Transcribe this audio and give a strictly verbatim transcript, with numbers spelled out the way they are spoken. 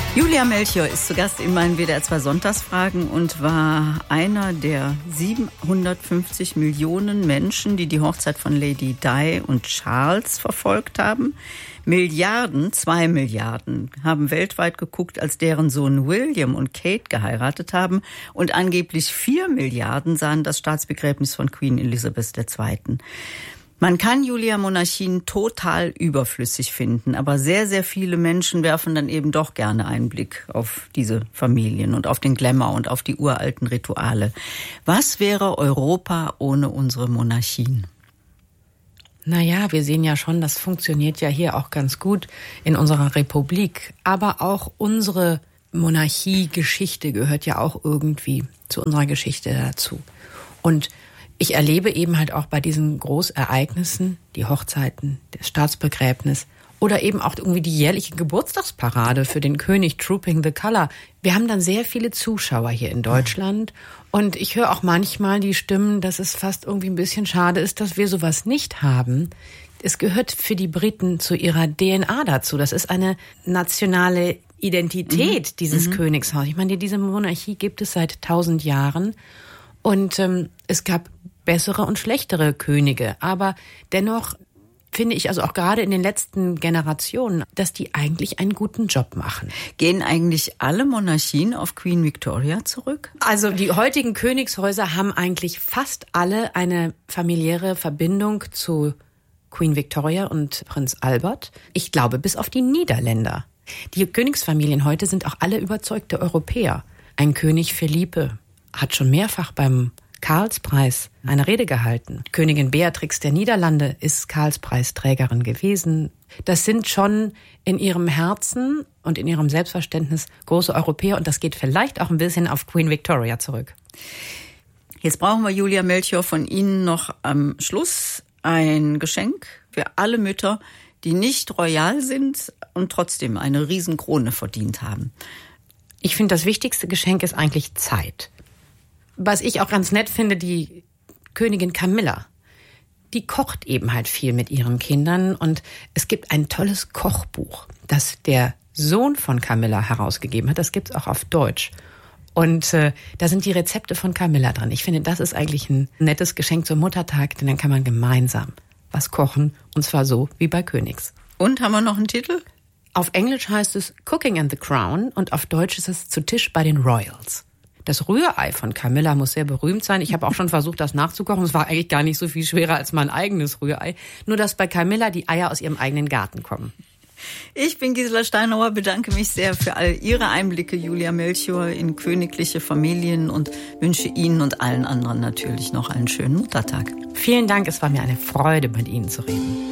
Julia Melchior ist zu Gast in meinen W D R zwei Sonntagsfragen und war einer der siebenhundertfünfzig Millionen Menschen, die die Hochzeit von Lady Di und Charles verfolgt haben. Milliarden, zwei Milliarden, haben weltweit geguckt, als deren Sohn William und Kate geheiratet haben. Und angeblich vier Milliarden sahen das Staatsbegräbnis von Queen Elizabeth der Zweiten. Man kann, Julia, Monarchien total überflüssig finden, aber sehr, sehr viele Menschen werfen dann eben doch gerne einen Blick auf diese Familien und auf den Glamour und auf die uralten Rituale. Was wäre Europa ohne unsere Monarchien? Naja, wir sehen ja schon, das funktioniert ja hier auch ganz gut in unserer Republik. Aber auch unsere Monarchiegeschichte gehört ja auch irgendwie zu unserer Geschichte dazu. Und ich erlebe eben halt auch bei diesen Großereignissen, die Hochzeiten, das Staatsbegräbnis oder eben auch irgendwie die jährliche Geburtstagsparade für den König Trooping the Colour. Wir haben dann sehr viele Zuschauer hier in Deutschland und ich höre auch manchmal die Stimmen, dass es fast irgendwie ein bisschen schade ist, dass wir sowas nicht haben. Es gehört für die Briten zu ihrer D N A dazu. Das ist eine nationale Identität, mhm. dieses mhm. Königshaus. Ich meine, diese Monarchie gibt es seit tausend Jahren und ähm, es gab bessere und schlechtere Könige. Aber dennoch finde ich, also auch gerade in den letzten Generationen, dass die eigentlich einen guten Job machen. Gehen eigentlich alle Monarchien auf Queen Victoria zurück? Also die heutigen Königshäuser haben eigentlich fast alle eine familiäre Verbindung zu Queen Victoria und Prinz Albert. Ich glaube, bis auf die Niederländer. Die Königsfamilien heute sind auch alle überzeugte Europäer. Ein König Philippe hat schon mehrfach beim Karlspreis eine Rede gehalten. Königin Beatrix der Niederlande ist Karlspreisträgerin gewesen. Das sind schon in ihrem Herzen und in ihrem Selbstverständnis große Europäer und das geht vielleicht auch ein bisschen auf Queen Victoria zurück. Jetzt brauchen wir, Julia Melchior, von Ihnen noch am Schluss ein Geschenk für alle Mütter, die nicht royal sind und trotzdem eine Riesenkrone verdient haben. Ich finde, das wichtigste Geschenk ist eigentlich Zeit. Was ich auch ganz nett finde, die Königin Camilla, die kocht eben halt viel mit ihren Kindern und es gibt ein tolles Kochbuch, das der Sohn von Camilla herausgegeben hat. Das gibt's auch auf Deutsch. Und äh, da sind die Rezepte von Camilla dran. Ich finde, das ist eigentlich ein nettes Geschenk zum Muttertag, denn dann kann man gemeinsam was kochen und zwar so wie bei Königs. Und haben wir noch einen Titel? Auf Englisch heißt es Cooking and the Crown und auf Deutsch ist es Zu Tisch bei den Royals. Das Rührei von Camilla muss sehr berühmt sein. Ich habe auch schon versucht, das nachzukochen. Es war eigentlich gar nicht so viel schwerer als mein eigenes Rührei. Nur, dass bei Camilla die Eier aus ihrem eigenen Garten kommen. Ich bin Gisela Steinauer, bedanke mich sehr für all Ihre Einblicke, Julia Melchior, in königliche Familien und wünsche Ihnen und allen anderen natürlich noch einen schönen Muttertag. Vielen Dank, es war mir eine Freude, mit Ihnen zu reden.